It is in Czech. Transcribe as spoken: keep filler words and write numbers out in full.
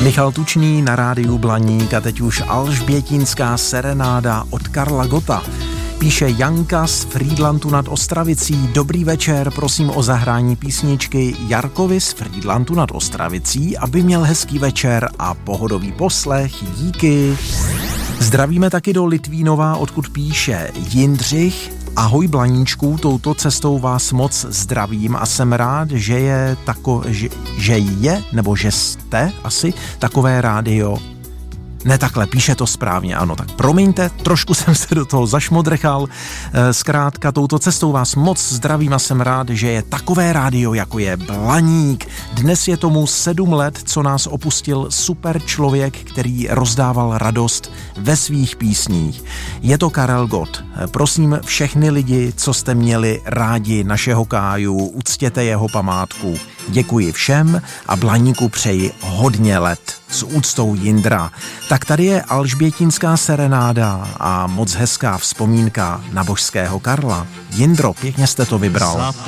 Michal Tučný na rádiu Blaník a teď už alžbětínská serenáda od Karla Gotta. Píše Janka z Frýdlantu nad Ostravicí. Dobrý večer, prosím o zahrání písničky Jarkovi z Frýdlantu nad Ostravicí, aby měl hezký večer a pohodový poslech. Díky. Zdravíme taky do Litvínova, odkud píše Jindřich. Ahoj Blaníčku, touto cestou vás moc zdravím a jsem rád, že je tako, že, že je, nebo že jste asi takové rádio. Ne takhle, píše to správně, ano, tak promiňte, trošku jsem se do toho zašmodrchal. Zkrátka, touto cestou vás moc zdravím a jsem rád, že je takové rádio, jako je Blaník. Dnes je tomu sedm let, co nás opustil super člověk, který rozdával radost ve svých písních. Je to Karel Gott. Prosím všechny lidi, co jste měli rádi našeho Káju, uctěte jeho památku. Děkuji všem a Blaníku přeji hodně let. S úctou Jindra. Tak tady je alžbětínská serenáda a moc hezká vzpomínka na božského Karla. Jindro, pěkně jste to vybral.